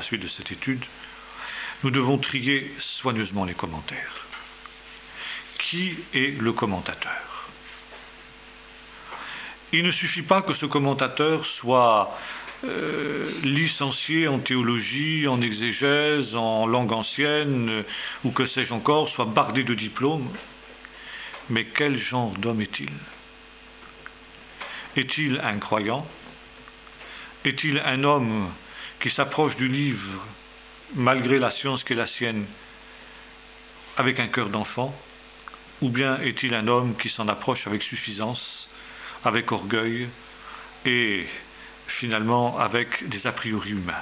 suite de cette étude, nous devons trier soigneusement les commentaires. Qui est le commentateur? Il ne suffit pas que ce commentateur soit licencié en théologie, en exégèse, en langue ancienne, ou que sais-je encore, soit bardé de diplômes. Mais quel genre d'homme est-il? Est-il un croyant? Est-il un homme qui s'approche du livre, malgré la science qui est la sienne, avec un cœur d'enfant? Ou bien est-il un homme qui s'en approche avec suffisance, avec orgueil, et finalement avec des a priori humains?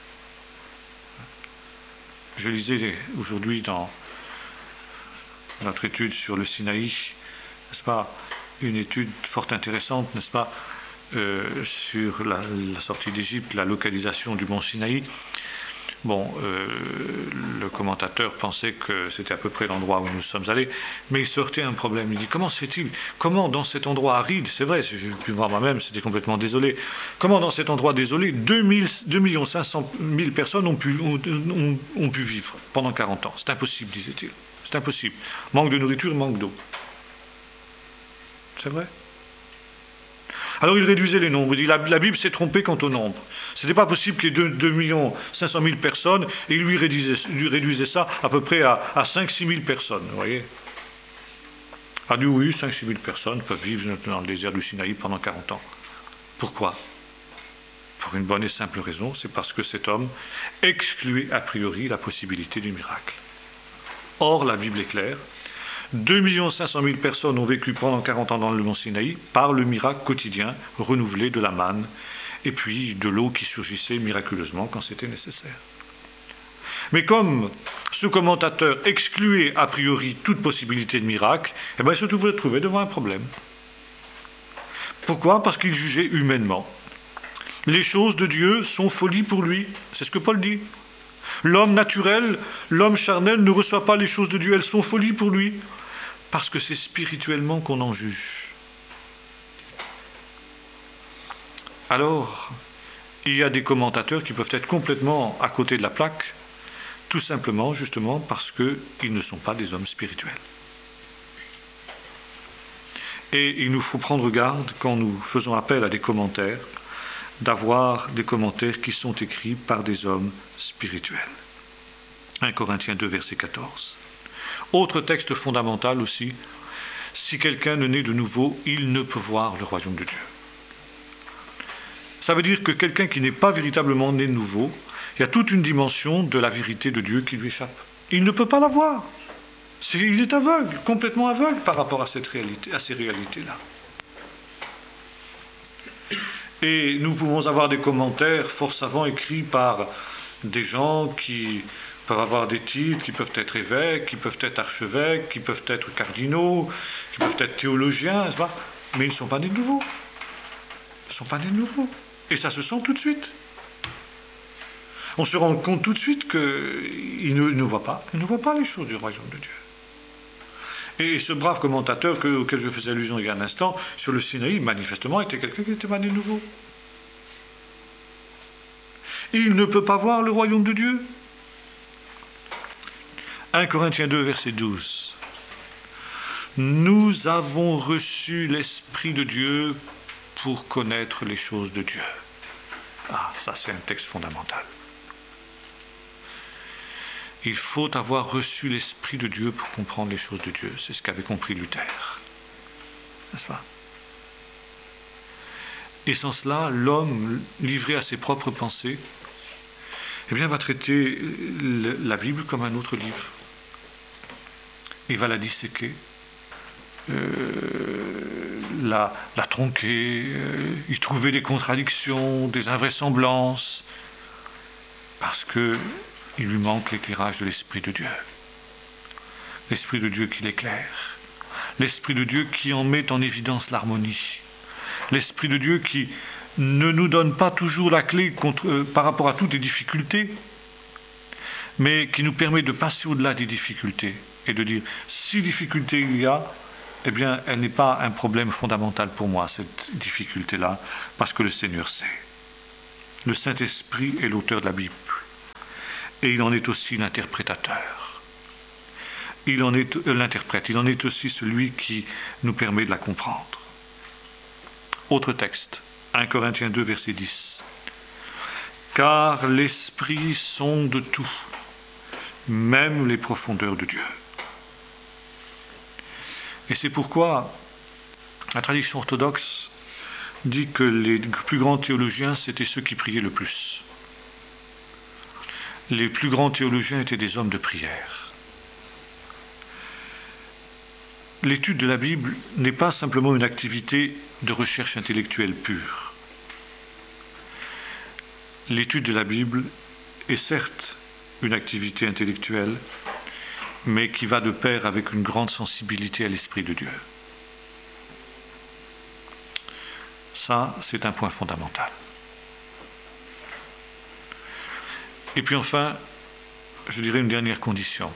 Je lisais aujourd'hui dans notre étude sur le Sinaï, n'est-ce pas, une étude fort intéressante, n'est-ce pas, sur la sortie d'Égypte, la localisation du mont Sinaï. Bon, le commentateur pensait que c'était à peu près l'endroit où nous sommes allés, mais il sortait un problème. Il dit, comment se fait-il, comment dans cet endroit aride, c'est vrai, j'ai pu voir moi-même, c'était complètement désolé, comment dans cet endroit désolé, 2 500 000 personnes ont pu vivre pendant 40 ans? C'est impossible, disait-il. C'est impossible. Manque de nourriture, manque d'eau. C'est vrai. Alors il réduisait les nombres. Il dit, la Bible s'est trompée quant au nombre. Ce n'était pas possible qu'il y ait 2 500 000 personnes, et il lui réduisait ça à peu près à 5-6 000 personnes, vous voyez. Il a dit, oui, 5-6 000 personnes peuvent vivre dans le désert du Sinaï pendant 40 ans. Pourquoi? Pour une bonne et simple raison, c'est parce que cet homme excluait a priori la possibilité du miracle. Or, la Bible est claire. 2 500 000 personnes ont vécu pendant 40 ans dans le mont Sinaï par le miracle quotidien renouvelé de la manne et puis de l'eau qui surgissait miraculeusement quand c'était nécessaire. Mais comme ce commentateur excluait a priori toute possibilité de miracle, il se trouvait devant un problème. Pourquoi? Parce qu'il jugeait humainement. Les choses de Dieu sont folie pour lui, c'est ce que Paul dit. L'homme naturel, l'homme charnel ne reçoit pas les choses de Dieu, elles sont folie pour lui, parce que c'est spirituellement qu'on en juge. Alors, il y a des commentateurs qui peuvent être complètement à côté de la plaque, tout simplement, justement, parce qu'ils ne sont pas des hommes spirituels. Et il nous faut prendre garde, quand nous faisons appel à des commentaires, d'avoir des commentaires qui sont écrits par des hommes spirituels. 1 Corinthiens 2, verset 14. Autre texte fondamental aussi, si quelqu'un ne naît de nouveau, il ne peut voir le royaume de Dieu. Ça veut dire que quelqu'un qui n'est pas véritablement né de nouveau, il y a toute une dimension de la vérité de Dieu qui lui échappe. Il ne peut pas la voir. Il est aveugle, complètement aveugle par rapport à cette réalité, à ces réalités-là. Et nous pouvons avoir des commentaires fort savants écrits par des gens qui peuvent avoir des titres, qui peuvent être évêques, qui peuvent être archevêques, qui peuvent être cardinaux, qui peuvent être théologiens, n'est-ce pas? Mais ils ne sont pas nés de nouveau. Ils ne sont pas nés de nouveau. Et ça se sent tout de suite. On se rend compte tout de suite qu'ils ne voient pas les choses du royaume de Dieu. Et ce brave commentateur auquel je faisais allusion il y a un instant, sur le Sinaï, manifestement, était quelqu'un qui n'était pas né de nouveau. Il ne peut pas voir le royaume de Dieu. 1 Corinthiens 2, verset 12. Nous avons reçu l'Esprit de Dieu pour connaître les choses de Dieu. Ah, ça c'est un texte fondamental. Il faut avoir reçu l'Esprit de Dieu pour comprendre les choses de Dieu. C'est ce qu'avait compris Luther. N'est-ce pas? Et sans cela, l'homme, livré à ses propres pensées, va traiter la Bible comme un autre livre. Il va la disséquer, la tronquer, y trouver des contradictions, des invraisemblances, parce qu'il lui manque l'éclairage de l'Esprit de Dieu. L'Esprit de Dieu qui l'éclaire, l'Esprit de Dieu qui en met en évidence l'harmonie, l'Esprit de Dieu qui ne nous donne pas toujours la clé par rapport à toutes les difficultés, mais qui nous permet de passer au-delà des difficultés et de dire, si difficulté il y a, elle n'est pas un problème fondamental pour moi, cette difficulté-là, parce que le Seigneur sait. Le Saint-Esprit est l'auteur de la Bible. et il en est aussi l'interprétateur. Il en est l'interprète, il en est aussi celui qui nous permet de la comprendre. Autre texte, 1 Corinthiens 2, verset 10. Car l'Esprit sonde tout, même les profondeurs de Dieu. Et c'est pourquoi la tradition orthodoxe dit que les plus grands théologiens, c'était ceux qui priaient le plus. Les plus grands théologiens étaient des hommes de prière. L'étude de la Bible n'est pas simplement une activité de recherche intellectuelle pure. L'étude de la Bible est certes une activité intellectuelle, mais qui va de pair avec une grande sensibilité à l'Esprit de Dieu. Ça, c'est un point fondamental. Et puis enfin, je dirais une dernière condition.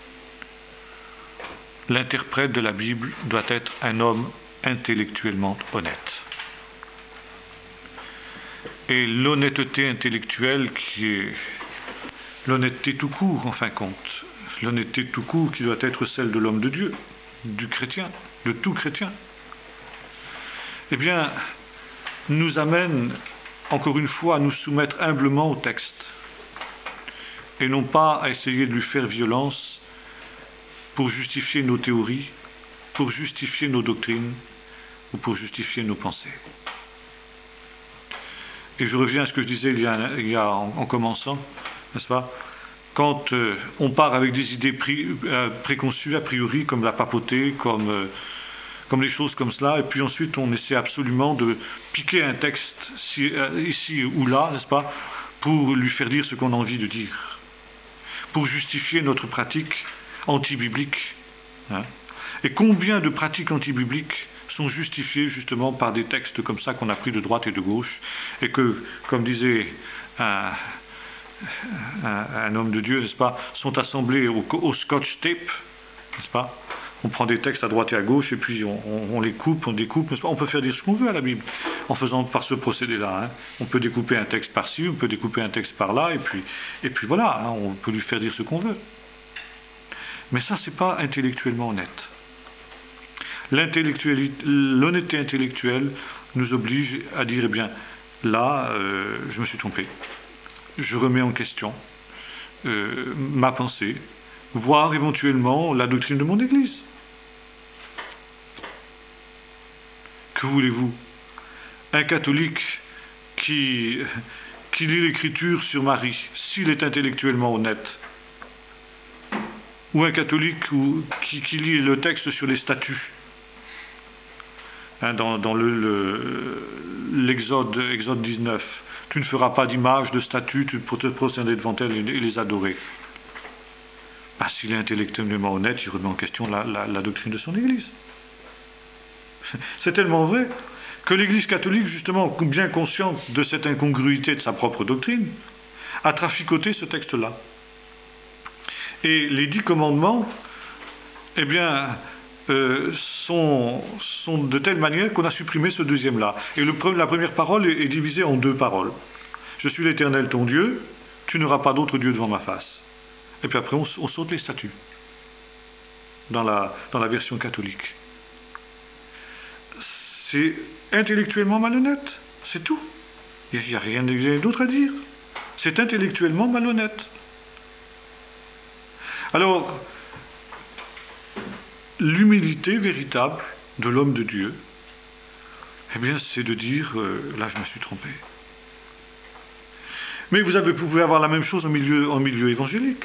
L'interprète de la Bible doit être un homme intellectuellement honnête. Et l'honnêteté intellectuelle, qui est l'honnêteté tout court, en fin de compte, l'honnêteté tout court qui doit être celle de l'homme de Dieu, du chrétien, de tout chrétien, eh bien, nous amène, encore une fois, à nous soumettre humblement au texte, et non pas à essayer de lui faire violence pour justifier nos théories, pour justifier nos doctrines, ou pour justifier nos pensées. Et je reviens à ce que je disais il y a en commençant, n'est-ce pas ? Quand on part avec des idées préconçues, a priori, comme la papauté, comme des choses comme cela, et puis ensuite on essaie absolument de piquer un texte ici ou là, n'est-ce pas, pour lui faire dire ce qu'on a envie de dire, pour justifier notre pratique anti-biblique. Hein. Et combien de pratiques anti-bibliques sont justifiées justement par des textes comme ça qu'on a pris de droite et de gauche, et que, comme disait un homme de Dieu, n'est-ce pas, sont assemblés au scotch tape, n'est-ce pas. On prend des textes à droite et à gauche, et puis on les coupe, on découpe, n'est-ce pas. On peut faire dire ce qu'on veut à la Bible, en faisant par ce procédé-là. Hein. On peut découper un texte par-ci, on peut découper un texte par-là, et puis voilà, hein, on peut lui faire dire ce qu'on veut. Mais ça, c'est pas intellectuellement honnête. L'honnêteté intellectuelle nous oblige à dire, eh bien, là, je me suis trompé. Je remets en question ma pensée, voire éventuellement la doctrine de mon Église. Que voulez-vous ? Un catholique qui lit l'Écriture sur Marie, s'il est intellectuellement honnête, ou un catholique qui lit le texte sur les statuts, hein, dans l'Exode, Exode 19, tu ne feras pas d'image, de statue pour te prosterner devant elle et les adorer. Ah, s'il est intellectuellement honnête, il remet en question la doctrine de son Église. C'est tellement vrai que l'Église catholique, justement, bien consciente de cette incongruité de sa propre doctrine, a traficoté ce texte-là. Et les 10 commandements, eh bien, sont de telle manière qu'on a supprimé ce deuxième-là. Et la première parole est divisée en 2 paroles. Je suis l'Éternel ton Dieu, tu n'auras pas d'autre Dieu devant ma face. Et puis après, on saute les statuts dans la version catholique. C'est intellectuellement malhonnête, c'est tout. Il n'y a rien d'autre à dire. C'est intellectuellement malhonnête. Alors, l'humilité véritable de l'homme de Dieu, eh bien, c'est de dire, là, je me suis trompé. Mais vous pouvez avoir la même chose en milieu évangélique.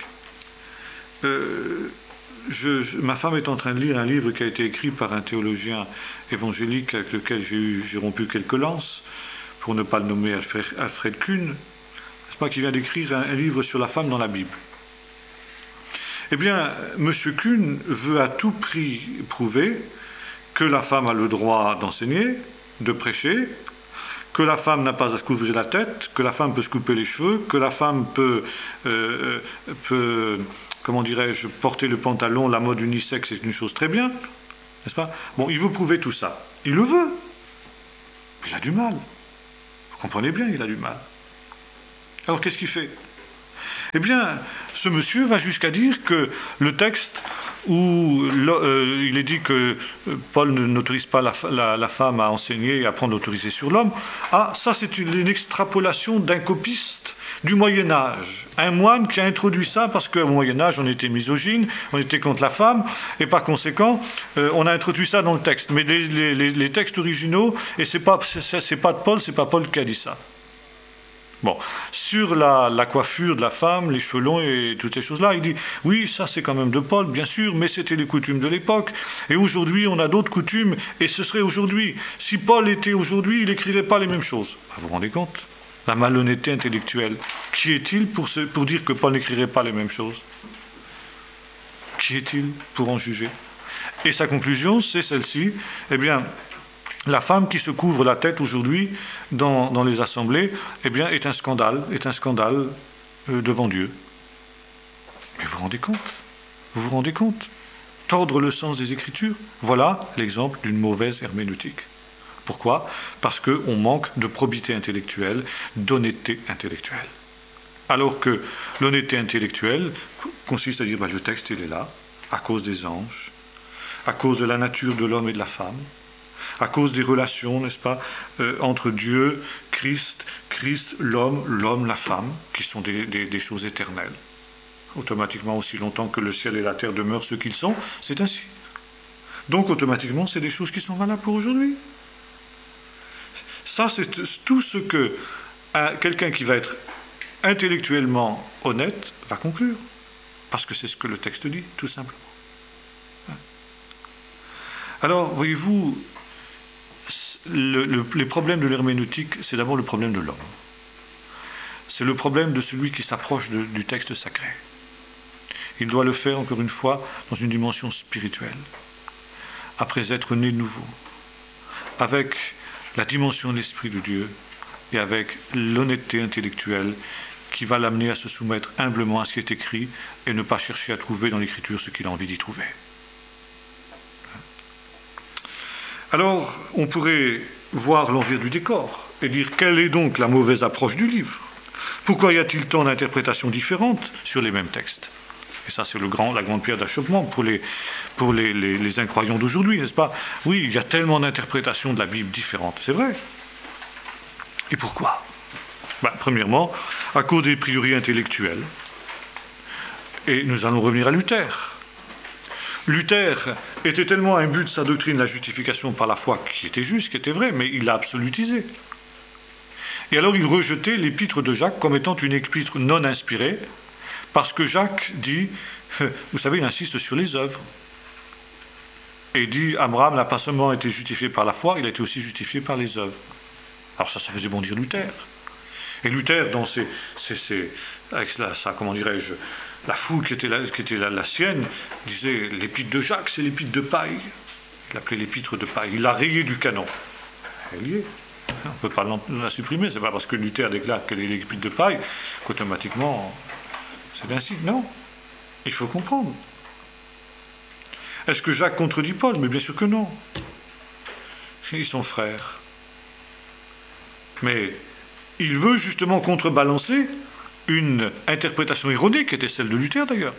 Ma femme est en train de lire un livre qui a été écrit par un théologien évangélique avec lequel j'ai rompu quelques lances, pour ne pas le nommer Alfred Kuhn, n'est-ce pas, qui vient d'écrire un livre sur la femme dans la Bible. Eh bien, M. Kuhn veut à tout prix prouver que la femme a le droit d'enseigner, de prêcher, que la femme n'a pas à se couvrir la tête, que la femme peut se couper les cheveux, que la femme peut comment dirais-je, porter le pantalon, la mode unisexe, c'est une chose très bien, n'est-ce pas ? Bon, il veut prouver tout ça. Il le veut. Il a du mal. Vous comprenez bien, il a du mal. Alors, qu'est-ce qu'il fait ? Eh bien, ce monsieur va jusqu'à dire que le texte où il est dit que Paul n'autorise pas la femme à enseigner et à prendre l'autorité sur l'homme, ça c'est une extrapolation d'un copiste du Moyen-Âge. Un moine qui a introduit ça parce qu'au Moyen-Âge on était misogyne, on était contre la femme, et par conséquent on a introduit ça dans le texte. Mais les textes originaux, et c'est pas de Paul, c'est pas Paul qui a dit ça. Bon, sur la coiffure de la femme, les cheveux longs et toutes ces choses-là, il dit, oui, ça c'est quand même de Paul, bien sûr, mais c'était les coutumes de l'époque, et aujourd'hui on a d'autres coutumes, et ce serait aujourd'hui. Si Paul était aujourd'hui, il n'écrirait pas les mêmes choses. Vous vous rendez compte? La malhonnêteté intellectuelle. Qui est-il pour dire que Paul n'écrirait pas les mêmes choses? Qui est-il pour en juger? Et sa conclusion, c'est celle-ci, eh bien, la femme qui se couvre la tête aujourd'hui dans les assemblées, eh bien, est un scandale devant Dieu. Mais vous vous rendez compte? Vous vous rendez compte? Tordre le sens des Écritures, voilà l'exemple d'une mauvaise herméneutique. Pourquoi? Parce qu'on manque de probité intellectuelle, d'honnêteté intellectuelle. Alors que l'honnêteté intellectuelle consiste à dire, le texte il est là, à cause des anges, à cause de la nature de l'homme et de la femme, à cause des relations, n'est-ce pas, entre Dieu, Christ, l'homme, la femme, qui sont des choses éternelles. Automatiquement, aussi longtemps que le ciel et la terre demeurent ce qu'ils sont, c'est ainsi. Donc, automatiquement, c'est des choses qui sont valables pour aujourd'hui. Ça, c'est tout ce que quelqu'un qui va être intellectuellement honnête va conclure. Parce que c'est ce que le texte dit, tout simplement. Alors, voyez-vous, les problèmes de l'herméneutique, c'est d'abord le problème de l'homme. C'est le problème de celui qui s'approche du texte sacré. Il doit le faire, encore une fois, dans une dimension spirituelle, après être né de nouveau, avec la dimension de l'Esprit de Dieu et avec l'honnêteté intellectuelle qui va l'amener à se soumettre humblement à ce qui est écrit et ne pas chercher à trouver dans l'Écriture ce qu'il a envie d'y trouver. Alors, on pourrait voir l'envers du décor et dire quelle est donc la mauvaise approche du livre? Pourquoi y a-t-il tant d'interprétations différentes sur les mêmes textes? Et ça, c'est la grande pierre d'achoppement pour les incroyants d'aujourd'hui, n'est-ce pas? Oui, il y a tellement d'interprétations de la Bible différentes, c'est vrai. Et pourquoi? Premièrement, à cause des priori intellectuelles. Et nous allons revenir à Luther. Luther était tellement imbu de sa doctrine, la justification par la foi, qui était juste, qui était vrai, mais il l'a absolutisé. Et alors il rejetait l'épître de Jacques comme étant une épître non inspirée, parce que Jacques dit, vous savez, il insiste sur les œuvres. Et il dit, Abraham n'a pas seulement été justifié par la foi, il a été aussi justifié par les œuvres. Alors ça faisait bondir Luther. Et Luther, avec comment dirais-je, la foule qui était la sienne, disait, l'épître de Jacques, c'est l'épître de paille. Il l'appelait l'épître de paille. Il l'a rayé du canon. Elle y est. On ne peut pas la supprimer. C'est pas parce que Luther déclare qu'elle est l'épître de paille qu'automatiquement c'est ainsi. Non. Il faut comprendre. Est-ce que Jacques contredit Paul? Mais bien sûr que non. Ils sont frères. Mais il veut justement contrebalancer une interprétation erronée qui était celle de Luther d'ailleurs.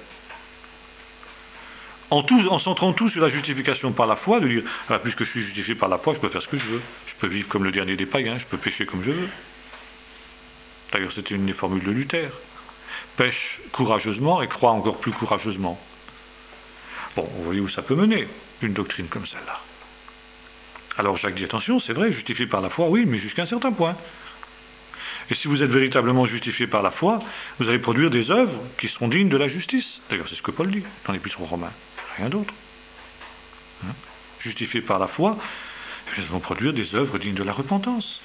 En centrant tout sur la justification par la foi, de dire puisque je suis justifié par la foi, je peux faire ce que je veux. Je peux vivre comme le dernier des païens, je peux pécher comme je veux. D'ailleurs, c'était une des formules de Luther. Pêche courageusement et croit encore plus courageusement. Bon, vous voyez où ça peut mener, une doctrine comme celle-là. Alors Jacques dit attention, c'est vrai, justifié par la foi, oui, mais jusqu'à un certain point. Et si vous êtes véritablement justifié par la foi, vous allez produire des œuvres qui seront dignes de la justice. D'ailleurs, c'est ce que Paul dit dans l'Épître aux Romains. Rien d'autre. Justifié par la foi, nous allons produire des œuvres dignes de la repentance.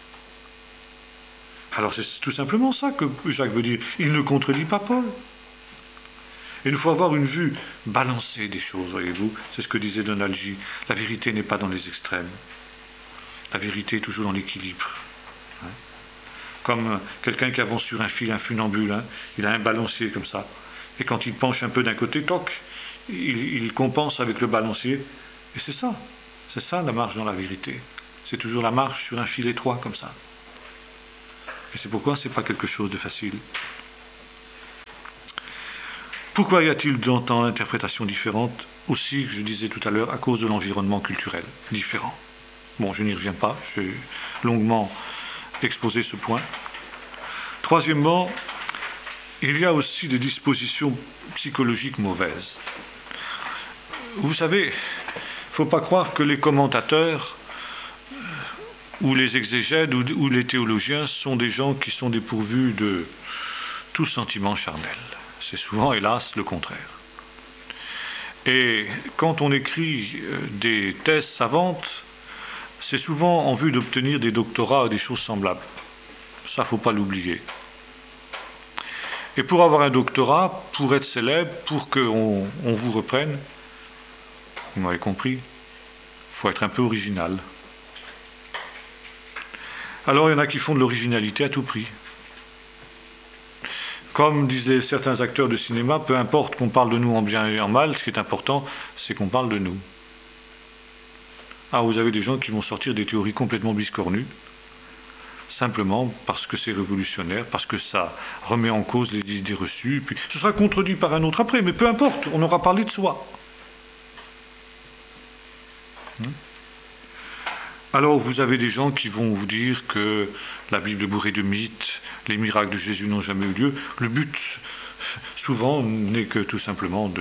Alors c'est tout simplement ça que Jacques veut dire. Il ne contredit pas Paul. Et il faut avoir une vue balancée des choses, voyez-vous. C'est ce que disait Donald J. La vérité n'est pas dans les extrêmes. La vérité est toujours dans l'équilibre. Comme quelqu'un qui avance sur un fil, un funambule, il a un balancier comme ça. Et quand il penche un peu d'un côté, toc, il compense avec le balancier. Et c'est ça la marche dans la vérité. C'est toujours la marche sur un fil étroit comme ça. Et c'est pourquoi ce n'est pas quelque chose de facile. Pourquoi y a-t-il tant d'interprétations différentes? Aussi, je disais tout à l'heure, à cause de l'environnement culturel différent. Bon, je n'y reviens pas, j'ai longuement exposé ce point. Troisièmement, il y a aussi des dispositions psychologiques mauvaises. Vous savez, il ne faut pas croire que les commentateurs ou les exégètes ou les théologiens sont des gens qui sont dépourvus de tout sentiment charnel. C'est souvent, hélas, le contraire. Et quand on écrit des thèses savantes, c'est souvent en vue d'obtenir des doctorats ou des choses semblables. Ça, il ne faut pas l'oublier. Et pour avoir un doctorat, pour être célèbre, pour qu'on vous reprenne, vous m'avez compris, il faut être un peu original. Alors il y en a qui font de l'originalité à tout prix. Comme disaient certains acteurs de cinéma, peu importe qu'on parle de nous en bien et en mal, ce qui est important, c'est qu'on parle de nous. Ah, vous avez des gens qui vont sortir des théories complètement biscornues, simplement parce que c'est révolutionnaire, parce que ça remet en cause les idées reçues, puis ce sera contredit par un autre après, mais peu importe, on aura parlé de soi. Alors vous avez des gens qui vont vous dire que la Bible est bourrée de mythes, les miracles de Jésus n'ont jamais eu lieu. Le but, souvent, n'est que tout simplement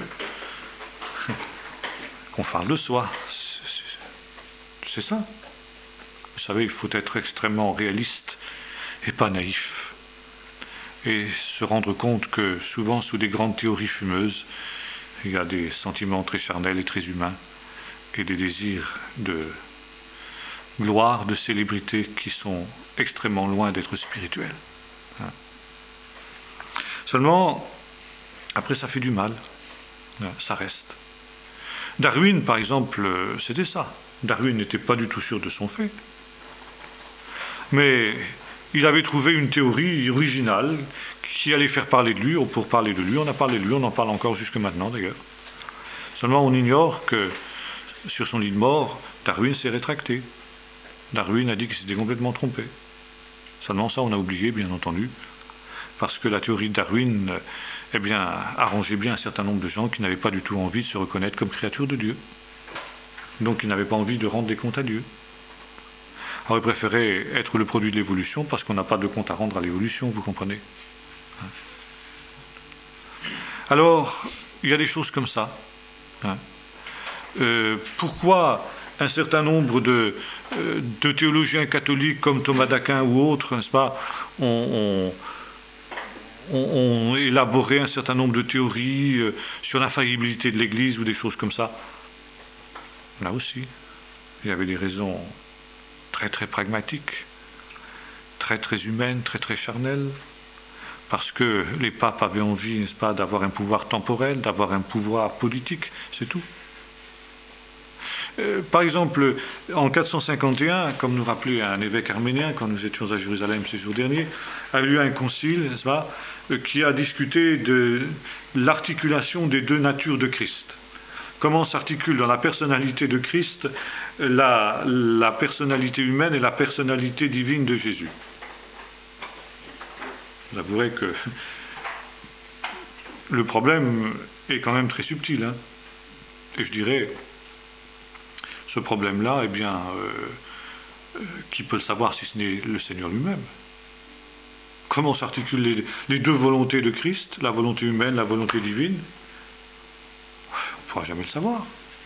qu'on parle de soi. C'est ça. Vous savez, il faut être extrêmement réaliste et pas naïf. Et se rendre compte que souvent, sous des grandes théories fumeuses, il y a des sentiments très charnels et très humains et des désirs de gloire, de célébrité qui sont extrêmement loin d'être spirituels. Seulement, après ça fait du mal, ça reste. Darwin, par exemple, c'était ça. Darwin n'était pas du tout sûr de son fait. Mais il avait trouvé une théorie originale qui allait faire parler de lui, ou pour parler de lui, on a parlé de lui, on en parle encore jusque maintenant d'ailleurs. Seulement on ignore que sur son lit de mort, Darwin s'est rétracté. Darwin a dit qu'il s'était complètement trompé. Seulement ça on a oublié, bien entendu, parce que la théorie de Darwin arrangeait bien un certain nombre de gens qui n'avaient pas du tout envie de se reconnaître comme créature de Dieu. Donc ils n'avaient pas envie de rendre des comptes à Dieu. Alors ils préféraient être le produit de l'évolution parce qu'on n'a pas de compte à rendre à l'évolution, vous comprenez. Alors, il y a des choses comme ça. Pourquoi un certain nombre de théologiens catholiques comme Thomas d'Aquin ou autres, n'est-ce pas, ont élaboré un certain nombre de théories sur l'infaillibilité de l'Église ou des choses comme ça? Là aussi, il y avait des raisons très très pragmatiques, très très humaines, très très charnelles, parce que les papes avaient envie, n'est-ce pas, d'avoir un pouvoir temporel, d'avoir un pouvoir politique, c'est tout. Par exemple, en 451, comme nous rappelait un évêque arménien quand nous étions à Jérusalem ces jours derniers, a eu un concile, n'est-ce pas, qui a discuté de l'articulation des deux natures de Christ. Comment s'articule dans la personnalité de Christ la personnalité humaine et la personnalité divine de Jésus? Vous avouerez que le problème est quand même très subtil. Et je dirais, ce problème-là, qui peut le savoir si ce n'est le Seigneur lui-même? Comment s'articulent les deux volontés de Christ, la volonté humaine, la volonté divine? On ne pourra jamais le savoir.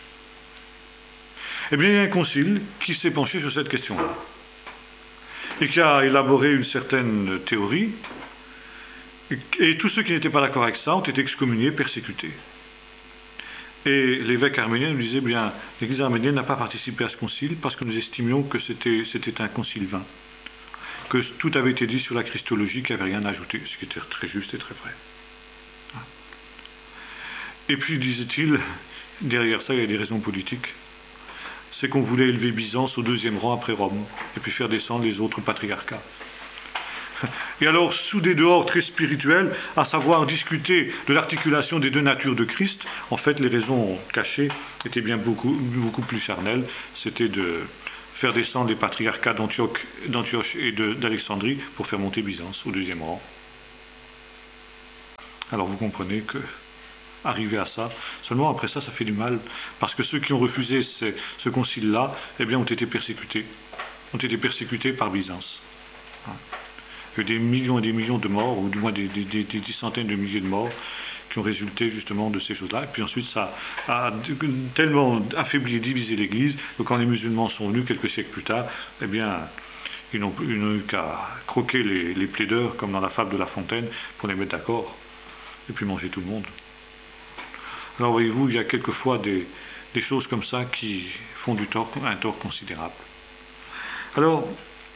Eh bien, il y a un concile qui s'est penché sur cette question-là et qui a élaboré une certaine théorie, et tous ceux qui n'étaient pas d'accord avec ça ont été excommuniés, persécutés. Et l'évêque arménien nous disait, bien, l'Église arménienne n'a pas participé à ce concile parce que nous estimions que c'était un concile vain, que tout avait été dit sur la christologie, qu'il n'y avait rien à ajouter, ce qui était très juste et très vrai. Et puis, disait-il, derrière ça, il y a des raisons politiques. C'est qu'on voulait élever Byzance au deuxième rang après Rome, et puis faire descendre les autres patriarcats. Et alors, sous des dehors très spirituels, à savoir discuter de l'articulation des deux natures de Christ, en fait, les raisons cachées étaient bien beaucoup plus charnelles. C'était de faire descendre les patriarcats d'Antioche et d'Alexandrie pour faire monter Byzance au deuxième rang. Alors, vous comprenez que arriver à ça. Seulement après ça, ça fait du mal, parce que ceux qui ont refusé ce concile-là, eh bien, ont été persécutés par Byzance. Il y a eu des millions et des millions de morts, ou du moins des centaines de milliers de morts, qui ont résulté justement de ces choses-là. Et puis ensuite, ça a tellement affaibli et divisé l'Église que quand les musulmans sont venus quelques siècles plus tard, eh bien, ils n'ont eu qu'à croquer les plaideurs, comme dans la fable de La Fontaine, pour les mettre d'accord, et puis manger tout le monde. Alors voyez-vous, il y a quelquefois des choses comme ça qui font un tort considérable. Alors,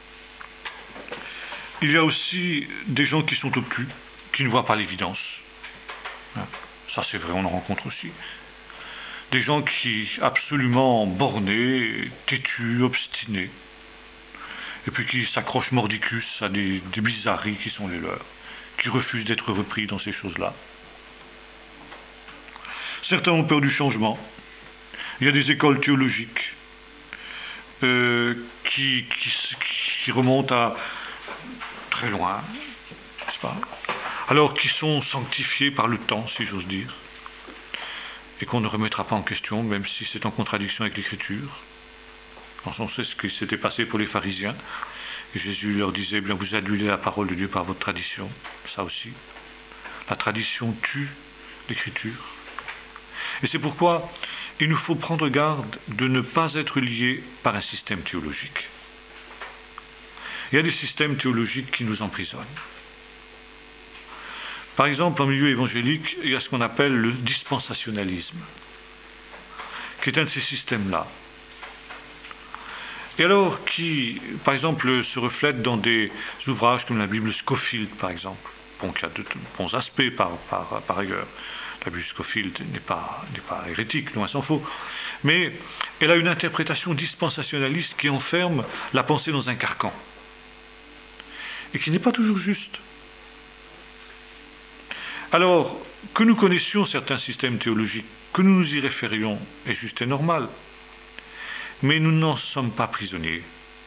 il y a aussi des gens qui sont obtus, qui ne voient pas l'évidence. Ça c'est vrai, on en rencontre aussi. Des gens qui absolument bornés, têtus, obstinés, et puis qui s'accrochent mordicus à des bizarreries qui sont les leurs, qui refusent d'être repris dans ces choses-là. Certains ont peur du changement. Il y a des écoles théologiques qui remontent à très loin, n'est-ce pas ? Alors qui sont sanctifiés par le temps, si j'ose dire, et qu'on ne remettra pas en question, même si c'est en contradiction avec l'Écriture. On sait ce qui s'était passé pour les pharisiens, et Jésus leur disait, eh bien, vous annulez la parole de Dieu par votre tradition, ça aussi. La tradition tue l'Écriture. Et c'est pourquoi il nous faut prendre garde de ne pas être liés par un système théologique. Il y a des systèmes théologiques qui nous emprisonnent. Par exemple, en milieu évangélique, il y a ce qu'on appelle le dispensationalisme, qui est un de ces systèmes-là. Et alors, qui, par exemple, se reflète dans des ouvrages comme la Bible Scofield, par exemple, qui a de bons aspects par ailleurs. La Bible Scofield n'est pas hérétique, loin s'en faut. Mais elle a une interprétation dispensationaliste qui enferme la pensée dans un carcan, et qui n'est pas toujours juste. Alors, que nous connaissions certains systèmes théologiques, que nous nous y référions, est juste et normal. Mais nous n'en sommes pas prisonniers.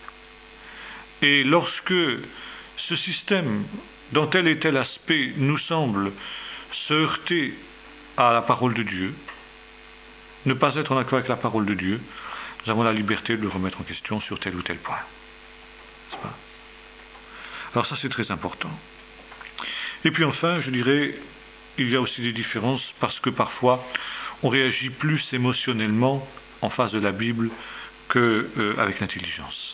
Et lorsque ce système, dans tel et tel aspect, nous semble se heurter à la parole de Dieu, ne pas être en accord avec la parole de Dieu, nous avons la liberté de le remettre en question sur tel ou tel point. N'est-ce pas ? Alors ça, c'est très important. Et puis enfin, je dirais, il y a aussi des différences parce que parfois, on réagit plus émotionnellement en face de la Bible qu'avec l'intelligence.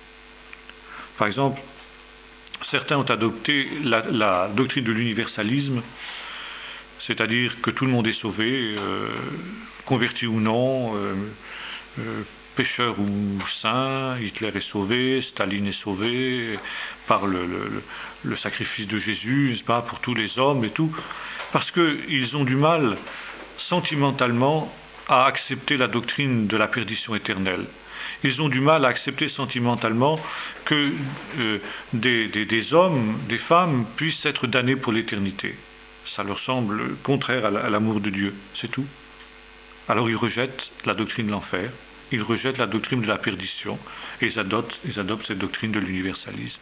Par exemple, certains ont adopté la doctrine de l'universalisme, c'est-à-dire que tout le monde est sauvé, converti ou non, pécheur ou saint, Hitler est sauvé, Staline est sauvé, par le sacrifice de Jésus, n'est-ce pas, pour tous les hommes et tout, parce qu'ils ont du mal sentimentalement à accepter la doctrine de la perdition éternelle. Ils ont du mal à accepter sentimentalement que des hommes, des femmes puissent être damnés pour l'éternité. Ça leur semble contraire à l'amour de Dieu, c'est tout. Alors ils rejettent la doctrine de l'enfer, ils rejettent la doctrine de la perdition, et ils adoptent cette doctrine de l'universalisme.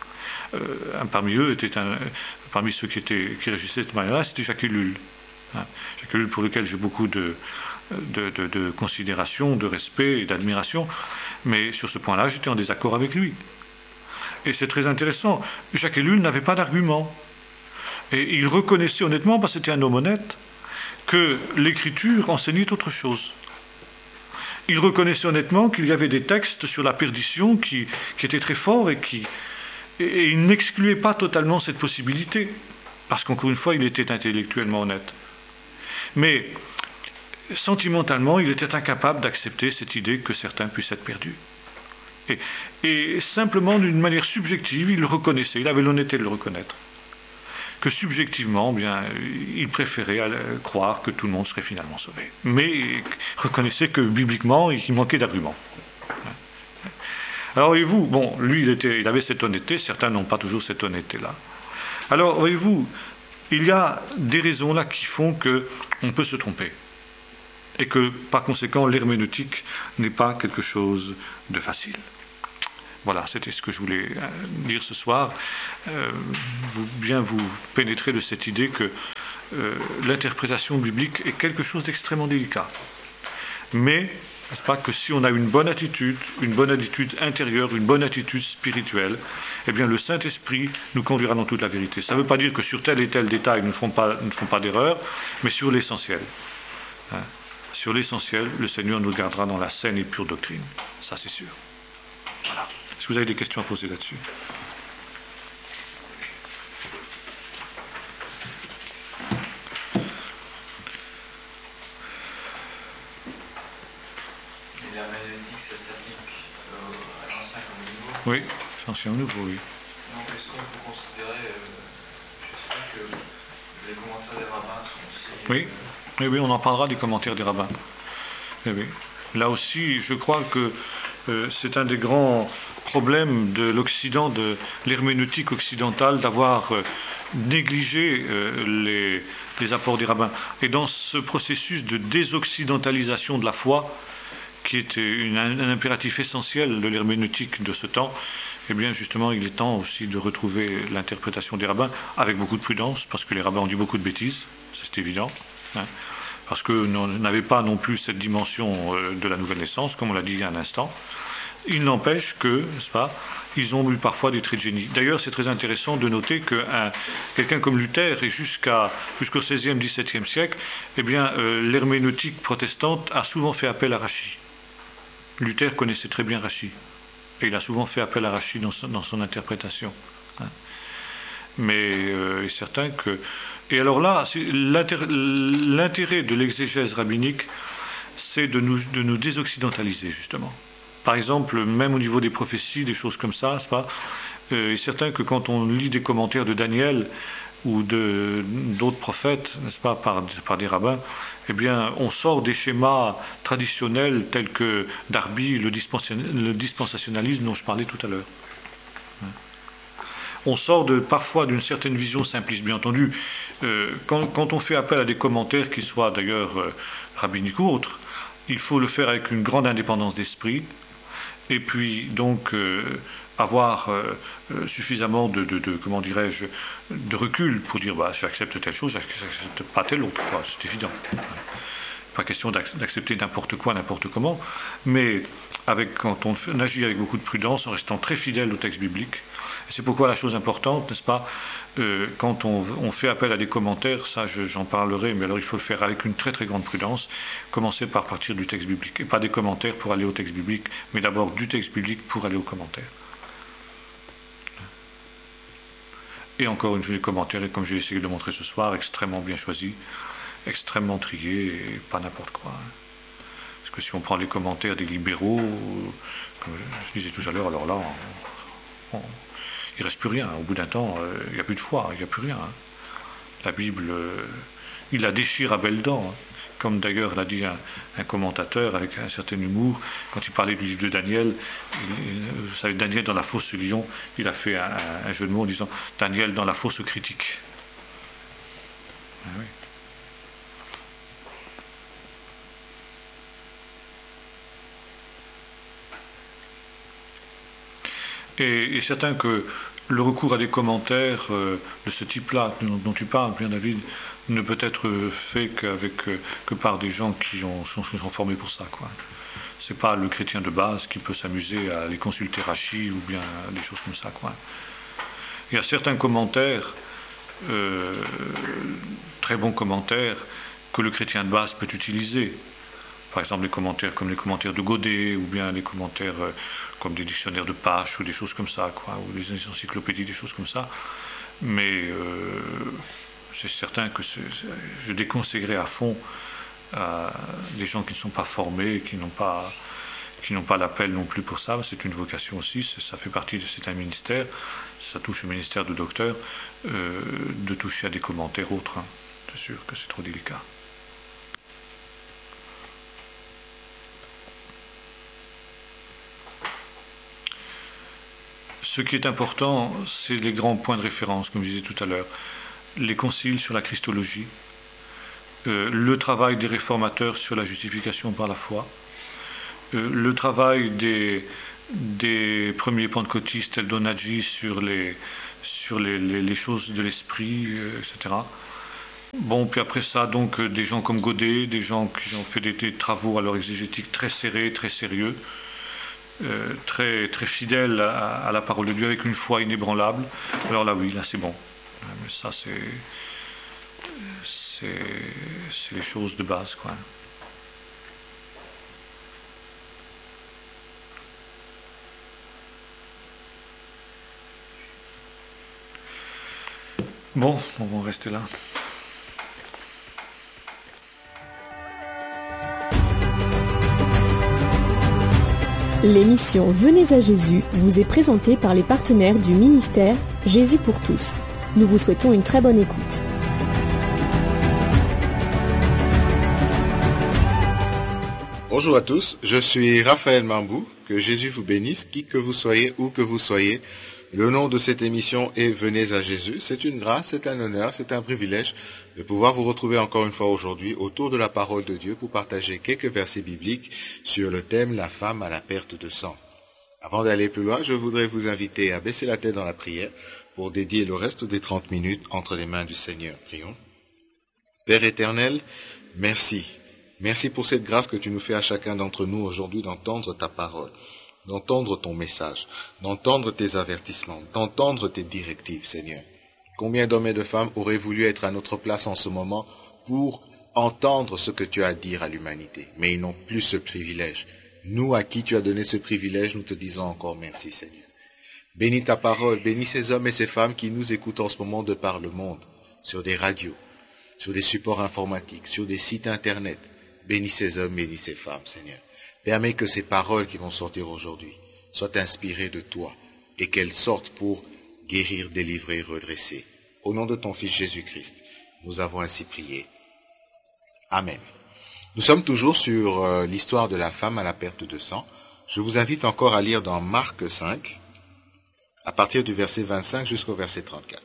Parmi eux, parmi ceux qui régissaient de cette manière-là, c'était Jacques Ellul. Jacques Ellul, pour lequel j'ai beaucoup de considération, de respect et d'admiration, mais sur ce point-là, j'étais en désaccord avec lui. Et c'est très intéressant. Jacques Ellul n'avait pas d'argument. Et il reconnaissait honnêtement, parce que c'était un homme honnête, que l'Écriture enseignait autre chose. Il reconnaissait honnêtement qu'il y avait des textes sur la perdition qui étaient très forts et il n'excluait pas totalement cette possibilité, parce qu'encore une fois, il était intellectuellement honnête. Mais sentimentalement, il était incapable d'accepter cette idée que certains puissent être perdus. Et simplement, d'une manière subjective, il le reconnaissait, il avait l'honnêteté de le reconnaître. Que subjectivement, bien, il préférait croire que tout le monde serait finalement sauvé. Mais il reconnaissait que bibliquement, il manquait d'arguments. Alors voyez-vous, bon, lui, il avait cette honnêteté, certains n'ont pas toujours cette honnêteté-là. Alors voyez-vous, il y a des raisons là qui font qu'on peut se tromper. Et que, par conséquent, l'herméneutique n'est pas quelque chose de facile. Voilà, c'était ce que je voulais dire ce soir. Vous pénétrer de cette idée que l'interprétation biblique est quelque chose d'extrêmement délicat. Mais, n'est-ce pas, que si on a une bonne attitude intérieure, une bonne attitude spirituelle, eh bien le Saint-Esprit nous conduira dans toute la vérité. Ça ne veut pas dire que sur tel et tel détail nous ne ferons pas d'erreur, mais sur l'essentiel. Hein. Sur l'essentiel, le Seigneur nous gardera dans la saine et pure doctrine. Ça, c'est sûr. Voilà. Est-ce que vous avez des questions à poser là-dessus ? Et l'herméneutique, ça s'applique à l'ancien comme au nouveau ? Oui, l'ancien au nouveau, oui. Donc, est-ce qu'on peut considérer, j'espère que les commentaires des rabbins sont aussi... Oui. Oui, on en parlera des commentaires des rabbins. Oui. Là aussi, je crois que c'est un des grands problèmes de l'Occident, de l'herméneutique occidentale, d'avoir négligé les apports des rabbins. Et dans ce processus de désoccidentalisation de la foi, qui est un impératif essentiel de l'herméneutique de ce temps, eh bien justement, il est temps aussi de retrouver l'interprétation des rabbins avec beaucoup de prudence, parce que les rabbins ont dit beaucoup de bêtises, c'est évident. Hein, parce que n'avaient pas non plus cette dimension de la nouvelle naissance, comme on l'a dit il y a un instant. Il n'empêche que, n'est-ce pas, ils ont eu parfois des traits de génie. D'ailleurs, c'est très intéressant de noter que quelqu'un comme Luther, et jusqu'au XVIe, XVIIe siècle, eh bien, l'herméneutique protestante a souvent fait appel à Rachi. Luther connaissait très bien Rachi, et il a souvent fait appel à Rachi dans son interprétation. Hein. Mais il est certain que... Et alors là, l'intérêt de l'exégèse rabbinique, c'est de nous désoccidentaliser, justement. Par exemple, même au niveau des prophéties, des choses comme ça, c'est pas, il est certain que quand on lit des commentaires de Daniel ou d'autres prophètes, n'est-ce pas, par des rabbins, eh bien, on sort des schémas traditionnels tels que Darby, le dispensationalisme dont je parlais tout à l'heure. On sort parfois d'une certaine vision simpliste, bien entendu. Quand on fait appel à des commentaires, qui soient d'ailleurs rabbiniques ou autres, il faut le faire avec une grande indépendance d'esprit, et puis donc avoir suffisamment comment dirais-je, de recul pour dire j'accepte telle chose, j'accepte pas telle autre, quoi, c'est évident. Pas question d'accepter n'importe quoi, n'importe comment, mais quand on agit avec beaucoup de prudence, en restant très fidèle au texte biblique. C'est pourquoi la chose importante, n'est-ce pas, quand on fait appel à des commentaires, ça j'en parlerai, mais alors il faut le faire avec une très très grande prudence, commencer par partir du texte biblique, et pas des commentaires pour aller au texte biblique, mais d'abord du texte biblique pour aller aux commentaires. Et encore une fois, les commentaires, et comme j'ai essayé de le montrer ce soir, extrêmement bien choisis, extrêmement triés, et pas n'importe quoi. Parce que si on prend les commentaires des libéraux, comme je disais tout à l'heure, alors là, il ne reste plus rien. Au bout d'un temps, il n'y a plus de foi, il n'y a plus rien. Hein. La Bible, il la déchire à belles dents. Hein. Comme d'ailleurs l'a dit un commentateur avec un certain humour, quand il parlait du livre de Daniel, vous savez, Daniel dans la fosse lion, il a fait un jeu de mots en disant Daniel dans la fosse critique. Ah oui. Et certain que le recours à des commentaires de ce type-là, dont tu parles, bien David, ne peut être fait que par des gens qui sont formés pour ça, quoi. C'est pas le chrétien de base qui peut s'amuser à aller consulter Rachi ou bien des choses comme ça, quoi. Il y a certains commentaires, très bons commentaires, que le chrétien de base peut utiliser. Par exemple, les commentaires comme les commentaires de Godet, ou bien les commentaires comme des dictionnaires de Pache, ou des choses comme ça, quoi, ou des encyclopédies, des choses comme ça. Mais c'est certain que je déconseillerais à fond à des gens qui ne sont pas formés, qui n'ont pas l'appel non plus pour ça. C'est une vocation aussi, ça fait partie c'est un ministère, ça touche au ministère de docteur, de toucher à des commentaires autres. Hein. C'est sûr que c'est trop délicat. Ce qui est important, c'est les grands points de référence, comme je disais tout à l'heure. Les conciles sur la Christologie, le travail des réformateurs sur la justification par la foi, le travail des premiers pentecôtistes, El Donaggi, sur les choses de l'esprit, etc. Bon, puis après ça, donc des gens comme Godet, des gens qui ont fait des travaux alors exégétiques très serrés, très sérieux, très, très fidèles à la parole de Dieu avec une foi inébranlable. Alors là, oui, là c'est bon. Mais ça, c'est les choses de base, quoi. Bon, on va en rester là. L'émission Venez à Jésus vous est présentée par les partenaires du ministère Jésus pour tous. Nous vous souhaitons une très bonne écoute. Bonjour à tous, je suis Raphaël Mambou, que Jésus vous bénisse, qui que vous soyez, où que vous soyez. Le nom de cette émission est Venez à Jésus. C'est une grâce, c'est un honneur, c'est un privilège de pouvoir vous retrouver encore une fois aujourd'hui autour de la parole de Dieu pour partager quelques versets bibliques sur le thème « La femme à la perte de sang ». Avant d'aller plus loin, je voudrais vous inviter à baisser la tête dans la prière pour dédier le reste des 30 minutes entre les mains du Seigneur. Prions. Père éternel, merci. Merci pour cette grâce que tu nous fais à chacun d'entre nous aujourd'hui d'entendre ta parole, d'entendre ton message, d'entendre tes avertissements, d'entendre tes directives, Seigneur. Combien d'hommes et de femmes auraient voulu être à notre place en ce moment pour entendre ce que tu as à dire à l'humanité, mais ils n'ont plus ce privilège. Nous, à qui tu as donné ce privilège, nous te disons encore merci, Seigneur. Bénis ta parole, bénis ces hommes et ces femmes qui nous écoutent en ce moment de par le monde, sur des radios, sur des supports informatiques, sur des sites internet. Bénis ces hommes, bénis ces femmes, Seigneur. Permets que ces paroles qui vont sortir aujourd'hui soient inspirées de toi et qu'elles sortent pour guérir, délivrer et redresser. Au nom de ton Fils Jésus-Christ, nous avons ainsi prié. Amen. Nous sommes toujours sur l'histoire de la femme à la perte de sang. Je vous invite encore à lire dans Marc 5, à partir du verset 25 jusqu'au verset 34.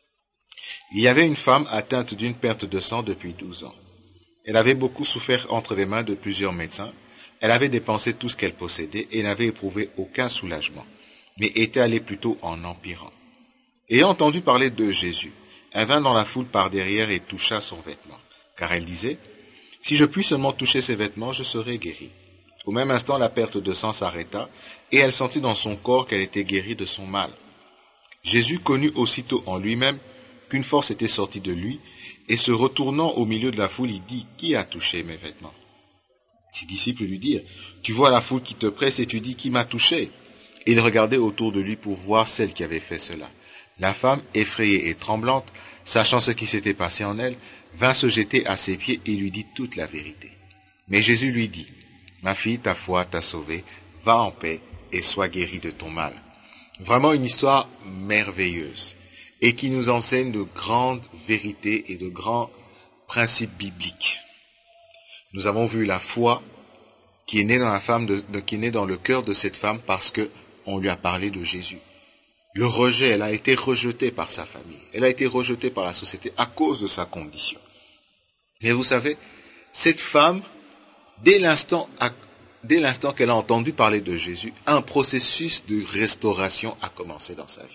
Il y avait une femme atteinte d'une perte de sang depuis 12 ans. Elle avait beaucoup souffert entre les mains de plusieurs médecins. Elle avait dépensé tout ce qu'elle possédait et n'avait éprouvé aucun soulagement, mais était allée plutôt en empirant. Ayant entendu parler de Jésus, elle vint dans la foule par derrière et toucha son vêtement, car elle disait, « Si je puis seulement toucher ses vêtements, je serai guérie. » Au même instant, la perte de sang s'arrêta, et elle sentit dans son corps qu'elle était guérie de son mal. Jésus connut aussitôt en lui-même qu'une force était sortie de lui, et se retournant au milieu de la foule, il dit, « Qui a touché mes vêtements ?» Ses disciples lui dirent, « Tu vois la foule qui te presse et tu dis, qui m'a touché ?» Et il regardait autour de lui pour voir celle qui avait fait cela. La femme, effrayée et tremblante, sachant ce qui s'était passé en elle, vint se jeter à ses pieds et lui dit toute la vérité. Mais Jésus lui dit, « Ma fille, ta foi t'a sauvée, va en paix et sois guérie de ton mal. » Vraiment une histoire merveilleuse et qui nous enseigne de grandes vérités et de grands principes bibliques. Nous avons vu la foi qui est née dans la femme, qui est née dans le cœur de cette femme parce que on lui a parlé de Jésus. Le rejet, elle a été rejetée par sa famille, elle a été rejetée par la société à cause de sa condition. Mais vous savez, cette femme, dès l'instant qu'elle a entendu parler de Jésus, un processus de restauration a commencé dans sa vie.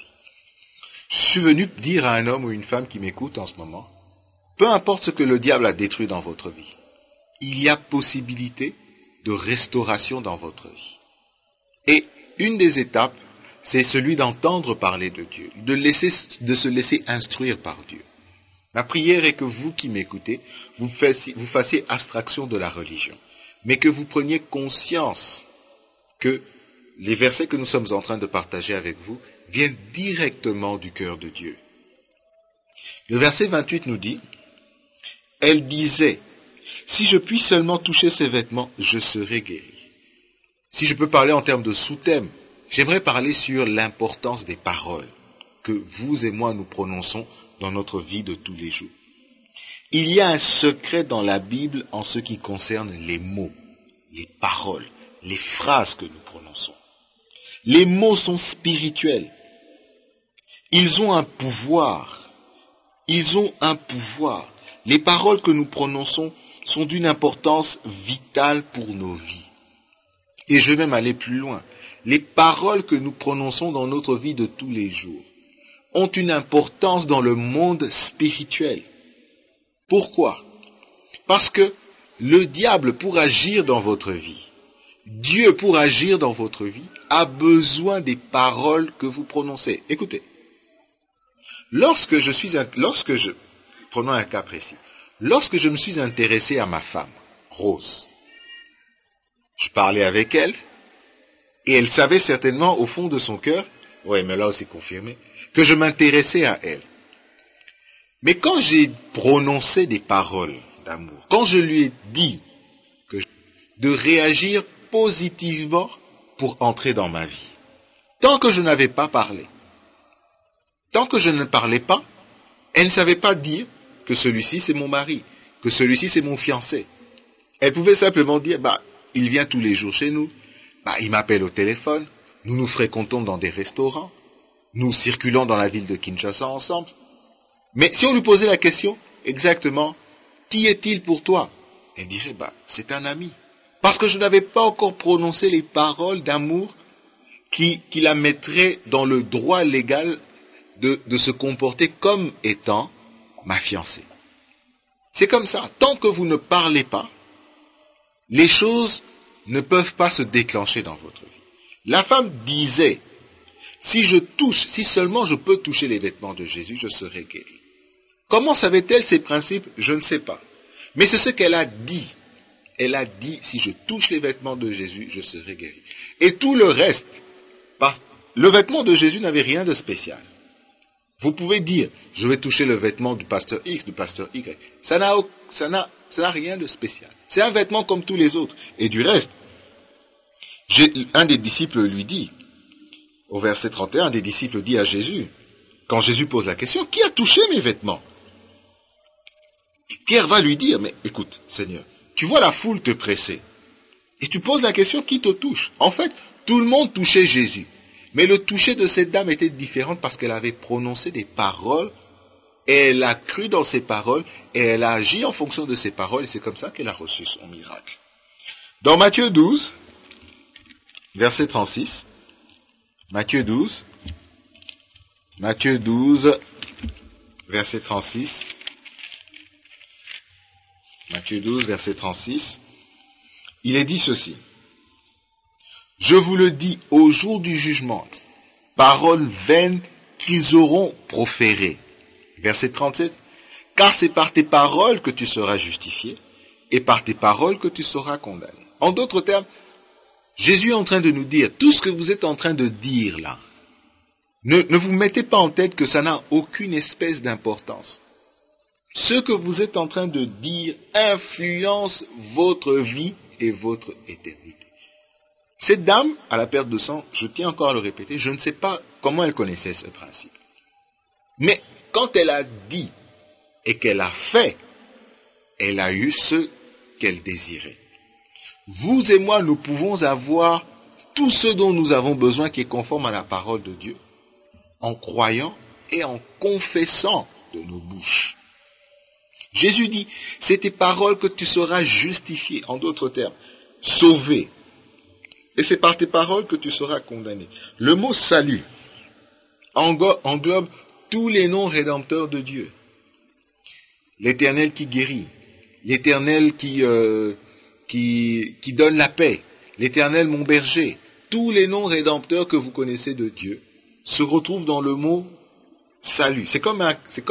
Je suis venu dire à un homme ou une femme qui m'écoute en ce moment, peu importe ce que le diable a détruit dans votre vie, il y a possibilité de restauration dans votre vie. Et une des étapes, c'est celui d'entendre parler de Dieu, de se laisser instruire par Dieu. Ma prière est que vous qui m'écoutez, vous fassiez abstraction de la religion, mais que vous preniez conscience que les versets que nous sommes en train de partager avec vous viennent directement du cœur de Dieu. Le verset 28 nous dit, « Elle disait, si je puis seulement toucher ses vêtements, je serai guérie. » Si je peux parler en termes de sous-thème, j'aimerais parler sur l'importance des paroles que vous et moi nous prononçons dans notre vie de tous les jours. Il y a un secret dans la Bible en ce qui concerne les mots, les paroles, les phrases que nous prononçons. Les mots sont spirituels. Ils ont un pouvoir. Ils ont un pouvoir. Les paroles que nous prononçons sont d'une importance vitale pour nos vies. Et je vais même aller plus loin. Les paroles que nous prononçons dans notre vie de tous les jours ont une importance dans le monde spirituel. Pourquoi? Parce que le diable, pour agir dans votre vie, Dieu, pour agir dans votre vie, a besoin des paroles que vous prononcez. Écoutez, prenons un cas précis, lorsque je me suis intéressé à ma femme, Rose, je parlais avec elle, et elle savait certainement au fond de son cœur, ouais, mais là c'est confirmé, que je m'intéressais à elle. Mais quand j'ai prononcé des paroles d'amour, quand je lui ai dit de réagir positivement pour entrer dans ma vie, tant que je n'avais pas parlé, tant que je ne parlais pas, elle ne savait pas dire que celui-ci c'est mon mari, que celui-ci c'est mon fiancé. Elle pouvait simplement dire, il vient tous les jours chez nous, il m'appelle au téléphone, nous nous fréquentons dans des restaurants, nous circulons dans la ville de Kinshasa ensemble. Mais si on lui posait la question, exactement, qui est-il pour toi? Elle dirait, c'est un ami. Parce que je n'avais pas encore prononcé les paroles d'amour qui la mettraient dans le droit légal de se comporter comme étant ma fiancée. C'est comme ça. Tant que vous ne parlez pas, les choses ne peuvent pas se déclencher dans votre vie. La femme disait, si seulement je peux toucher les vêtements de Jésus, je serai guérie. Comment savait-elle ces principes? Je ne sais pas. Mais c'est ce qu'elle a dit. Elle a dit, si je touche les vêtements de Jésus, je serai guéri. Et tout le reste, parce que le vêtement de Jésus n'avait rien de spécial. Vous pouvez dire, je vais toucher le vêtement du pasteur X, du pasteur Y. Ça n'a rien de spécial. C'est un vêtement comme tous les autres. Et du reste, un des disciples lui dit, au verset 31, un des disciples dit à Jésus, quand Jésus pose la question, qui a touché mes vêtements? Pierre va lui dire, mais écoute, Seigneur, tu vois la foule te presser. Et tu poses la question, qui te touche? En fait, tout le monde touchait Jésus. Mais le toucher de cette dame était différent parce qu'elle avait prononcé des paroles, et elle a cru dans ces paroles, et elle a agi en fonction de ces paroles, et c'est comme ça qu'elle a reçu son miracle. Dans Matthieu 12, verset 36, Matthieu 12, verset 36, Matthieu 12, verset 36, il est dit ceci. Je vous le dis au jour du jugement, paroles vaines qu'ils auront proférées. Verset 37, car c'est par tes paroles que tu seras justifié, et par tes paroles que tu seras condamné. En d'autres termes, Jésus est en train de nous dire, tout ce que vous êtes en train de dire là, ne vous mettez pas en tête que ça n'a aucune espèce d'importance. Ce que vous êtes en train de dire influence votre vie et votre éternité. Cette dame, à la perte de sang, je tiens encore à le répéter, je ne sais pas comment elle connaissait ce principe. Mais quand elle a dit et qu'elle a fait, elle a eu ce qu'elle désirait. Vous et moi, nous pouvons avoir tout ce dont nous avons besoin qui est conforme à la parole de Dieu, en croyant et en confessant de nos bouches. Jésus dit, c'est tes paroles que tu seras justifié, en d'autres termes, sauvé. Et c'est par tes paroles que tu seras condamné. Le mot salut englobe tous les noms rédempteurs de Dieu. L'Éternel qui guérit, l'Éternel qui donne la paix, l'Éternel mon berger. Tous les noms rédempteurs que vous connaissez de Dieu se retrouvent dans le mot salut. C'est comme,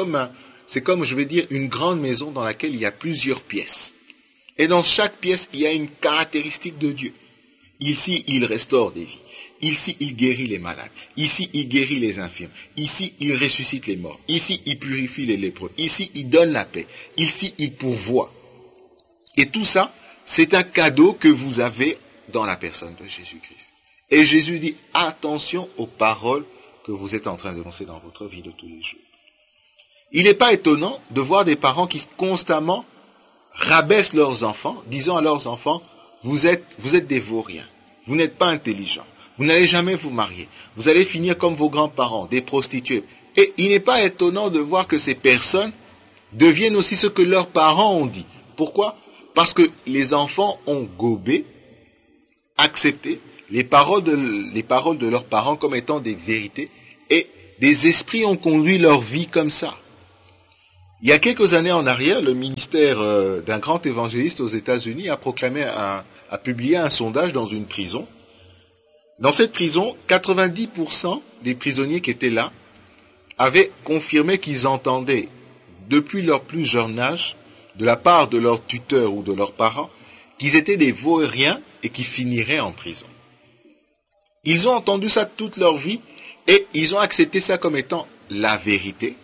je vais dire, une grande maison dans laquelle il y a plusieurs pièces. Et dans chaque pièce, il y a une caractéristique de Dieu. Ici, il restaure des vies. Ici, il guérit les malades. Ici, il guérit les infirmes. Ici, il ressuscite les morts. Ici, il purifie les lépreux. Ici, il donne la paix. Ici, il pourvoit. Et tout ça, c'est un cadeau que vous avez dans la personne de Jésus-Christ. Et Jésus dit, attention aux paroles que vous êtes en train de lancer dans votre vie de tous les jours. Il n'est pas étonnant de voir des parents qui constamment rabaissent leurs enfants, disant à leurs enfants, vous êtes des vauriens, vous n'êtes pas intelligents, vous n'allez jamais vous marier, vous allez finir comme vos grands-parents, des prostituées. Et il n'est pas étonnant de voir que ces personnes deviennent aussi ce que leurs parents ont dit. Pourquoi? Parce que les enfants ont gobé, accepté les paroles de leurs parents comme étant des vérités, et des esprits ont conduit leur vie comme ça. Il y a quelques années en arrière, le ministère d'un grand évangéliste aux États-Unis a publié un sondage dans une prison. Dans cette prison, 90% des prisonniers qui étaient là avaient confirmé qu'ils entendaient, depuis leur plus jeune âge, de la part de leurs tuteurs ou de leurs parents, qu'ils étaient des vauriens et qu'ils finiraient en prison. Ils ont entendu ça toute leur vie et ils ont accepté ça comme étant la vérité.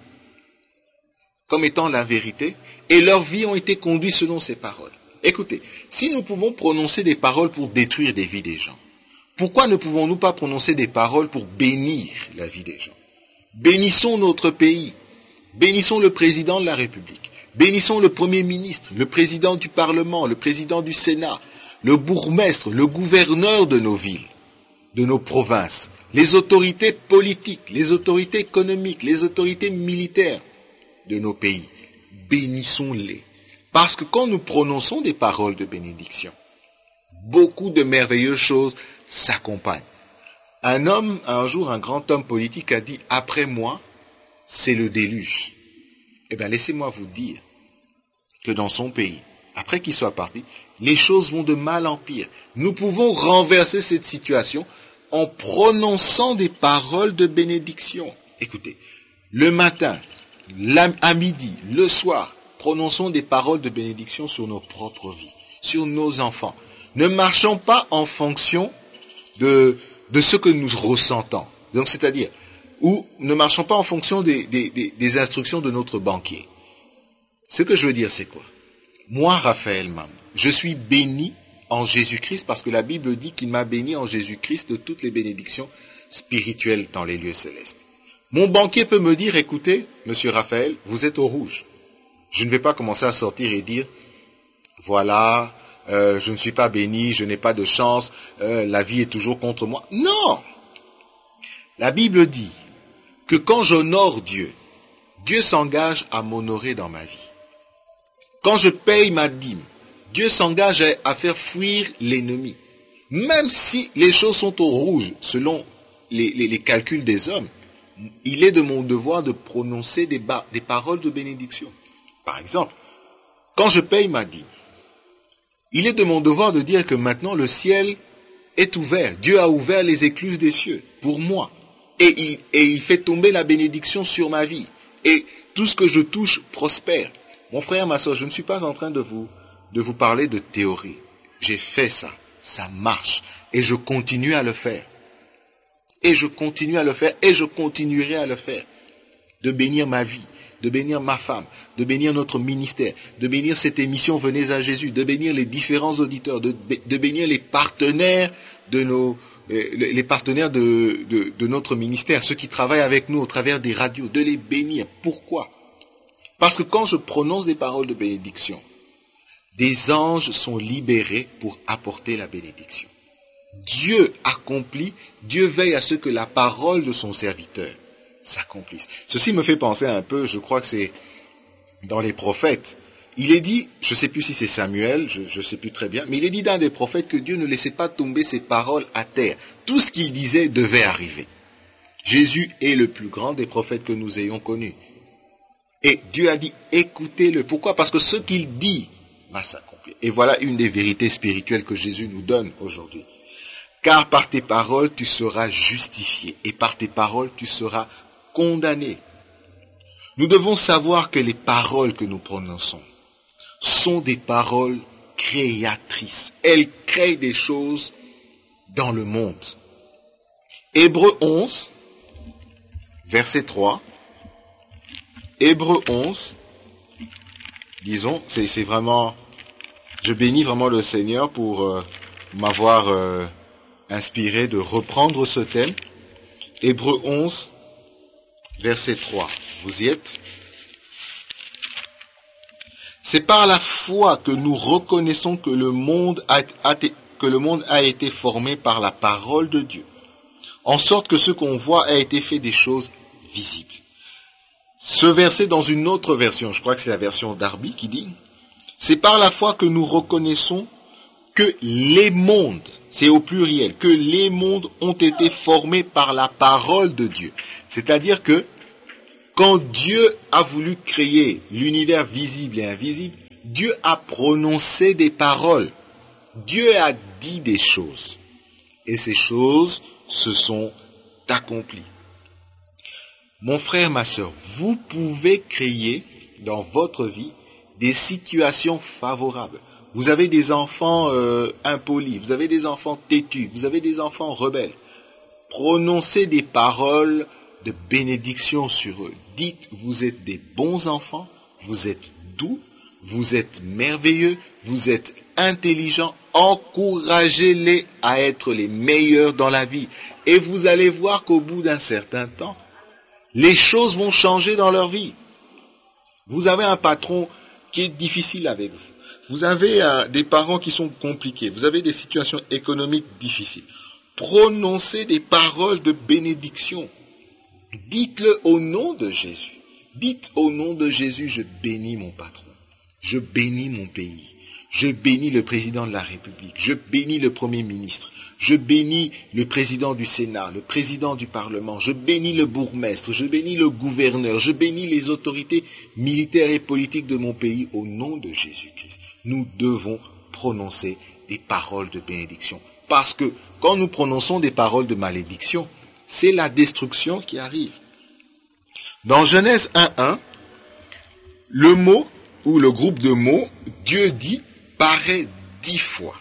Et leurs vies ont été conduites selon ces paroles. Écoutez, si nous pouvons prononcer des paroles pour détruire des vies des gens, pourquoi ne pouvons-nous pas prononcer des paroles pour bénir la vie des gens? Bénissons notre pays, bénissons le président de la République, bénissons le Premier ministre, le président du Parlement, le président du Sénat, le bourgmestre, le gouverneur de nos villes, de nos provinces, les autorités politiques, les autorités économiques, les autorités militaires de nos pays. Bénissons-les. Parce que quand nous prononçons des paroles de bénédiction, beaucoup de merveilleuses choses s'accompagnent. Un jour, un grand homme politique a dit « Après moi, c'est le déluge ». Eh bien, laissez-moi vous dire que dans son pays, après qu'il soit parti, les choses vont de mal en pire. Nous pouvons renverser cette situation en prononçant des paroles de bénédiction. Écoutez, le matin, à midi, le soir, prononçons des paroles de bénédiction sur nos propres vies, sur nos enfants. Ne marchons pas en fonction de ce que nous ressentons. Donc, c'est-à-dire, ou ne marchons pas en fonction des instructions de notre banquier. Ce que je veux dire, c'est quoi? Moi, Raphaël Mam, je suis béni en Jésus-Christ parce que la Bible dit qu'il m'a béni en Jésus-Christ de toutes les bénédictions spirituelles dans les lieux célestes. Mon banquier peut me dire, écoutez, monsieur Raphaël, vous êtes au rouge. Je ne vais pas commencer à sortir et dire, voilà, je ne suis pas béni, je n'ai pas de chance, la vie est toujours contre moi. Non! La Bible dit que quand j'honore Dieu, Dieu s'engage à m'honorer dans ma vie. Quand je paye ma dîme, Dieu s'engage à faire fuir l'ennemi. Même si les choses sont au rouge, selon les calculs des hommes, il est de mon devoir de prononcer des paroles de bénédiction. Par exemple, quand je paye ma dîme, il est de mon devoir de dire que maintenant le ciel est ouvert. Dieu a ouvert les écluses des cieux pour moi. Et il fait tomber la bénédiction sur ma vie. Et tout ce que je touche prospère. Mon frère, ma soeur, je ne suis pas en train de vous parler de théorie. J'ai fait ça. Ça marche. Et je continue à le faire. Et je continue à le faire. Et je continuerai à le faire. De bénir ma vie. De bénir ma femme, de bénir notre ministère, de bénir cette émission Venez à Jésus, de bénir les différents auditeurs, de bénir les partenaires de notre ministère, ceux qui travaillent avec nous au travers des radios, de les bénir. Pourquoi? Parce que quand je prononce des paroles de bénédiction, des anges sont libérés pour apporter la bénédiction. Dieu accomplit, Dieu veille à ce que la parole de son serviteur s'accomplisse. Ceci me fait penser un peu, je crois que c'est dans les prophètes. Il est dit, je ne sais plus si c'est Samuel, je ne sais plus très bien, mais il est dit d'un des prophètes que Dieu ne laissait pas tomber ses paroles à terre. Tout ce qu'il disait devait arriver. Jésus est le plus grand des prophètes que nous ayons connus. Et Dieu a dit, écoutez-le. Pourquoi? Parce que ce qu'il dit va s'accomplir. Et voilà une des vérités spirituelles que Jésus nous donne aujourd'hui. Car par tes paroles, tu seras justifié. Et par tes paroles, tu seras condamné. Nous devons savoir que les paroles que nous prononçons sont des paroles créatrices. Elles créent des choses dans le monde. Hébreux 11, verset 3. Hébreux 11, disons, c'est vraiment, je bénis vraiment le Seigneur pour m'avoir inspiré de reprendre ce thème. Hébreux 11, verset 3. Vous y êtes? C'est par la foi que nous reconnaissons que le monde a été formé par la parole de Dieu, en sorte que ce qu'on voit a été fait des choses visibles. Ce verset dans une autre version, je crois que c'est la version Darby qui dit, c'est par la foi que nous reconnaissons que les mondes, c'est au pluriel, que les mondes ont été formés par la parole de Dieu. C'est-à-dire que Quand Dieu a voulu créer l'univers visible et invisible, Dieu a prononcé des paroles. Dieu a dit des choses. Et ces choses se sont accomplies. Mon frère, ma sœur, vous pouvez créer dans votre vie des situations favorables. Vous avez des enfants impolis, vous avez des enfants têtus, vous avez des enfants rebelles. Prononcez des paroles de bénédiction sur eux. Dites, vous êtes des bons enfants, vous êtes doux, vous êtes merveilleux, vous êtes intelligents. Encouragez-les à être les meilleurs dans la vie. Et vous allez voir qu'au bout d'un certain temps, les choses vont changer dans leur vie. Vous avez un patron qui est difficile avec vous. Vous avez des parents qui sont compliqués. Vous avez des situations économiques difficiles. Prononcez des paroles de bénédiction. Dites-le au nom de Jésus. Dites au nom de Jésus, je bénis mon patron. Je bénis mon pays. Je bénis le président de la République. Je bénis le Premier ministre. Je bénis le président du Sénat, le président du Parlement. Je bénis le bourgmestre. Je bénis le gouverneur. Je bénis les autorités militaires et politiques de mon pays au nom de Jésus-Christ. Nous devons prononcer des paroles de bénédiction. Parce que quand nous prononçons des paroles de malédiction, c'est la destruction qui arrive. Dans Genèse 1.1, le mot ou le groupe de mots « Dieu dit » paraît 10 fois.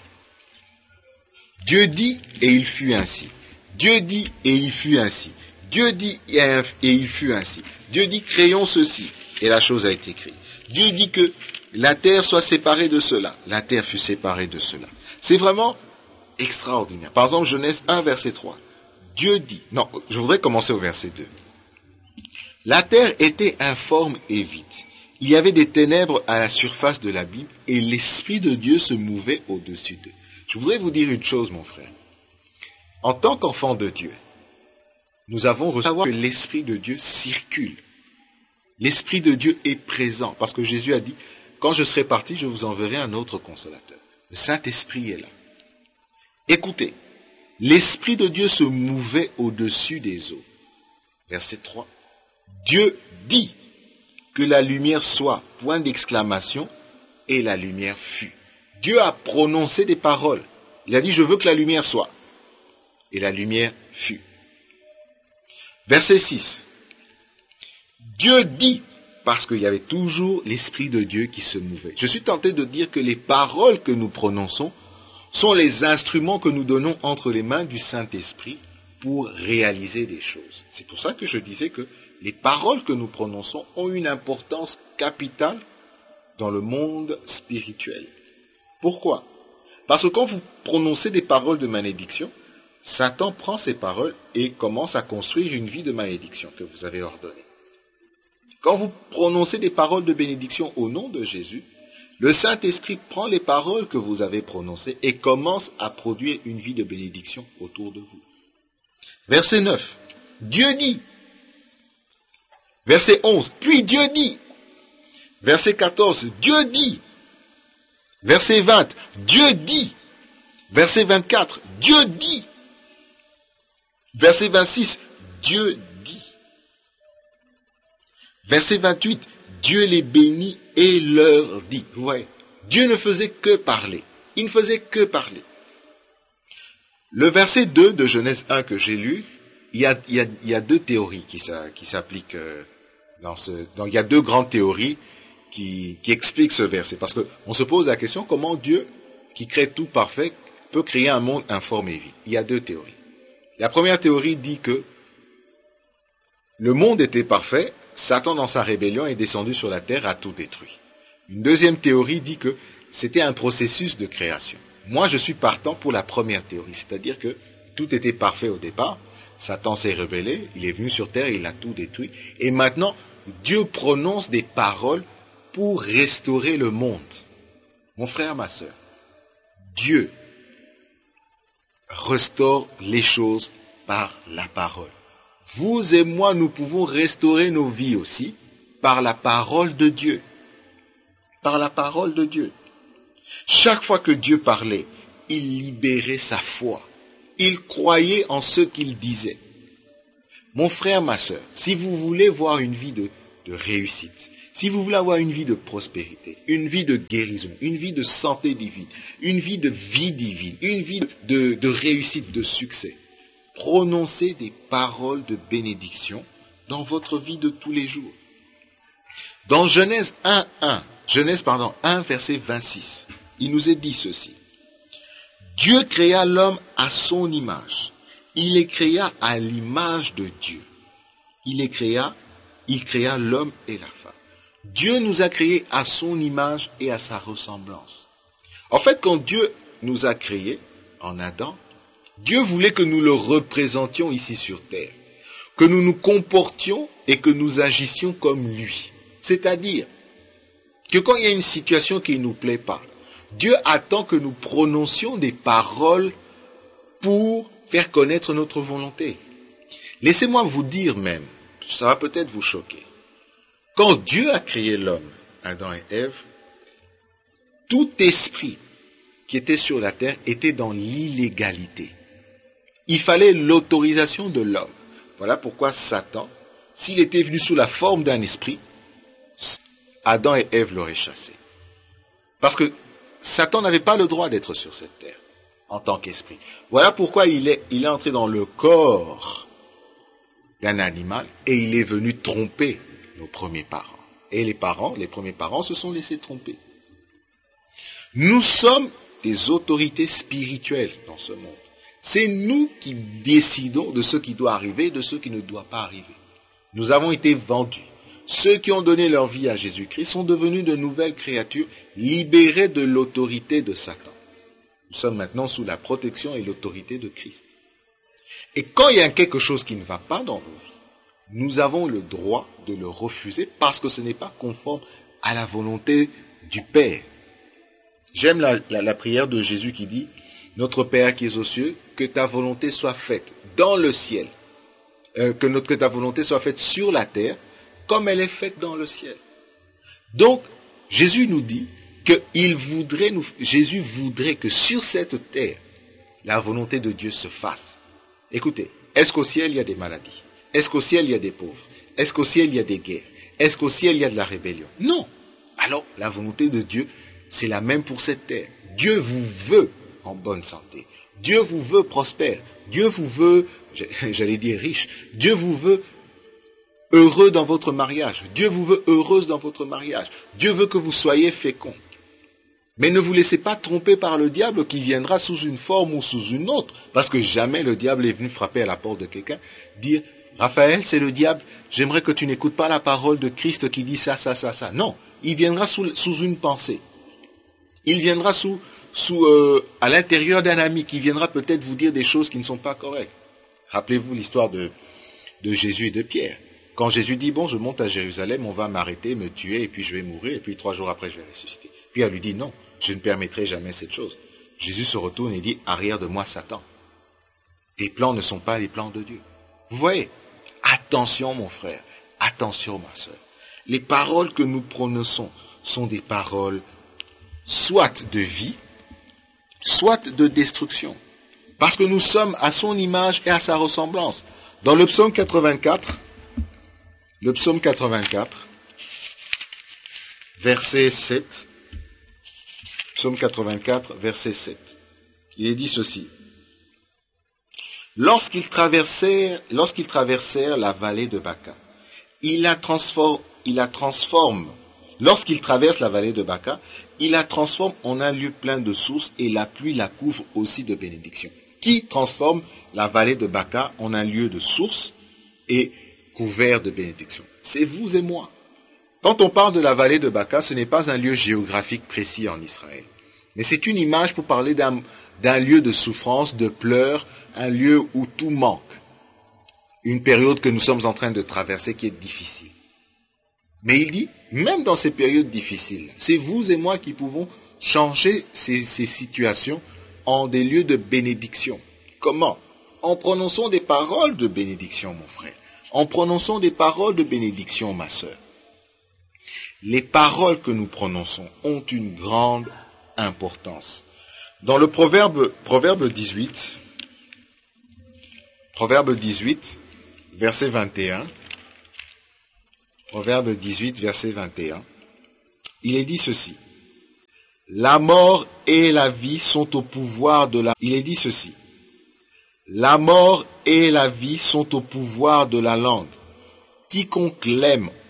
Dieu dit et il fut ainsi. Dieu dit et il fut ainsi. Dieu dit et il fut ainsi. Dieu dit créons ceci et la chose a été créée. Dieu dit que la terre soit séparée de cela. La terre fut séparée de cela. C'est vraiment extraordinaire. Par exemple, Genèse 1, verset 3. Dieu dit, non, je voudrais commencer au verset 2. La terre était informe et vide. Il y avait des ténèbres à la surface de l'abîme et l'Esprit de Dieu se mouvait au-dessus d'eux. Je voudrais vous dire une chose, mon frère. En tant qu'enfant de Dieu, nous avons reçu que l'Esprit de Dieu circule. L'Esprit de Dieu est présent parce que Jésus a dit, quand je serai parti, je vous enverrai un autre consolateur. Le Saint-Esprit est là. Écoutez, l'Esprit de Dieu se mouvait au-dessus des eaux. Verset 3. Dieu dit que la lumière soit, point d'exclamation, et la lumière fut. Dieu a prononcé des paroles. Il a dit, je veux que la lumière soit. Et la lumière fut. Verset 6. Dieu dit, parce qu'il y avait toujours l'Esprit de Dieu qui se mouvait. Je suis tenté de dire que les paroles que nous prononçons sont les instruments que nous donnons entre les mains du Saint-Esprit pour réaliser des choses. C'est pour ça que je disais que les paroles que nous prononçons ont une importance capitale dans le monde spirituel. Pourquoi? Parce que quand vous prononcez des paroles de malédiction, Satan prend ces paroles et commence à construire une vie de malédiction que vous avez ordonnée. Quand vous prononcez des paroles de bénédiction au nom de Jésus, le Saint-Esprit prend les paroles que vous avez prononcées et commence à produire une vie de bénédiction autour de vous. Verset 9. Dieu dit. Verset 11. Puis Dieu dit. Verset 14. Dieu dit. Verset 20. Dieu dit. Verset 24. Dieu dit. Verset 26. Dieu dit. Verset 28. Dieu les bénit et leur dit. Vous voyez, Dieu ne faisait que parler. Il ne faisait que parler. Le verset 2 de Genèse 1 que j'ai lu, il y a deux théories qui s'appliquent il y a deux grandes théories qui expliquent ce verset. Parce qu'on se pose la question, comment Dieu, qui crée tout parfait, peut créer un monde informe et vide? Il y a deux théories. La première théorie dit que le monde était parfait, Satan dans sa rébellion est descendu sur la terre, a tout détruit. Une deuxième théorie dit que c'était un processus de création. Moi, je suis partant pour la première théorie, c'est-à-dire que tout était parfait au départ, Satan s'est rebellé, il est venu sur terre, il a tout détruit, et maintenant, Dieu prononce des paroles pour restaurer le monde. Mon frère, ma sœur, Dieu restaure les choses par la parole. Vous et moi, nous pouvons restaurer nos vies aussi par la parole de Dieu. Par la parole de Dieu. Chaque fois que Dieu parlait, il libérait sa foi. Il croyait en ce qu'il disait. Mon frère, ma sœur, si vous voulez voir une vie de réussite, si vous voulez avoir une vie de prospérité, une vie de guérison, une vie de santé divine, une vie divine, une vie de réussite, de succès, prononcez des paroles de bénédiction dans votre vie de tous les jours. Dans Genèse 1, verset 26, il nous est dit ceci. Dieu créa l'homme à son image. Il les créa à l'image de Dieu. Il créa l'homme et la femme. Dieu nous a créés à son image et à sa ressemblance. En fait, quand Dieu nous a créés en Adam, Dieu voulait que nous le représentions ici sur terre, que nous nous comportions et que nous agissions comme lui. C'est-à-dire que quand il y a une situation qui ne nous plaît pas, Dieu attend que nous prononcions des paroles pour faire connaître notre volonté. Laissez-moi vous dire même, ça va peut-être vous choquer, quand Dieu a créé l'homme, Adam et Ève, tout esprit qui était sur la terre était dans l'illégalité. Il fallait l'autorisation de l'homme. Voilà pourquoi Satan, s'il était venu sous la forme d'un esprit, Adam et Ève l'auraient chassé. Parce que Satan n'avait pas le droit d'être sur cette terre en tant qu'esprit. Voilà pourquoi il est entré dans le corps d'un animal et il est venu tromper nos premiers parents. Et les premiers parents se sont laissés tromper. Nous sommes des autorités spirituelles dans ce monde. C'est nous qui décidons de ce qui doit arriver et de ce qui ne doit pas arriver. Nous avons été vendus. Ceux qui ont donné leur vie à Jésus-Christ sont devenus de nouvelles créatures libérées de l'autorité de Satan. Nous sommes maintenant sous la protection et l'autorité de Christ. Et quand il y a quelque chose qui ne va pas dans vous, nous avons le droit de le refuser parce que ce n'est pas conforme à la volonté du Père. J'aime la prière de Jésus qui dit « Notre Père qui es aux cieux, que ta volonté soit faite dans le ciel, que ta volonté soit faite sur la terre, comme elle est faite dans le ciel. » Donc, Jésus nous dit que Jésus voudrait que sur cette terre, la volonté de Dieu se fasse. Écoutez, est-ce qu'au ciel il y a des maladies? Est-ce qu'au ciel il y a des pauvres? Est-ce qu'au ciel il y a des guerres? Est-ce qu'au ciel il y a de la rébellion? Non. Alors, la volonté de Dieu, c'est la même pour cette terre. Dieu vous veut en bonne santé. Dieu vous veut prospère. Dieu vous veut, j'allais dire riche. Dieu vous veut heureux dans votre mariage. Dieu vous veut heureuse dans votre mariage. Dieu veut que vous soyez féconds. Mais ne vous laissez pas tromper par le diable qui viendra sous une forme ou sous une autre. Parce que jamais le diable est venu frapper à la porte de quelqu'un, dire « Raphaël, c'est le diable, j'aimerais que tu n'écoutes pas la parole de Christ qui dit ça, ça, ça, ça. » Non, il viendra sous une pensée. Il viendra à l'intérieur d'un ami qui viendra peut-être vous dire des choses qui ne sont pas correctes. Rappelez-vous l'histoire de Jésus et de Pierre. Quand Jésus dit, bon, je monte à Jérusalem, on va m'arrêter, me tuer, et puis je vais mourir, et puis 3 jours après, je vais ressusciter. Pierre lui dit, non, je ne permettrai jamais cette chose. Jésus se retourne et dit, arrière de moi, Satan. Tes plans ne sont pas les plans de Dieu. Vous voyez? Attention, mon frère. Attention, ma sœur. Les paroles que nous prononçons sont des paroles soit de vie, soit de destruction. Parce que nous sommes à son image et à sa ressemblance. Dans le psaume 84, verset 7, psaume 84, verset 7, il est dit ceci. Lorsqu'ils traversèrent la vallée de Baca, il la transforme, lorsqu'ils traversent la vallée de Baca, il la transforme en un lieu plein de sources et la pluie la couvre aussi de bénédictions. Qui transforme la vallée de Baca en un lieu de sources et couvert de bénédictions? C'est vous et moi. Quand on parle de la vallée de Baca, ce n'est pas un lieu géographique précis en Israël. Mais c'est une image pour parler d'un lieu de souffrance, de pleurs, un lieu où tout manque. Une période que nous sommes en train de traverser qui est difficile. Mais il dit, même dans ces périodes difficiles, c'est vous et moi qui pouvons changer ces situations en des lieux de bénédiction. Comment? En prononçant des paroles de bénédiction, mon frère. En prononçant des paroles de bénédiction, ma sœur. Les paroles que nous prononçons ont une grande importance. Dans le Proverbe 18, verset 21. Proverbe 18, verset 21. Il est dit ceci. La mort et la vie sont au pouvoir de la... Il est dit ceci. La mort et la vie sont au pouvoir de la langue. Quiconque l'aime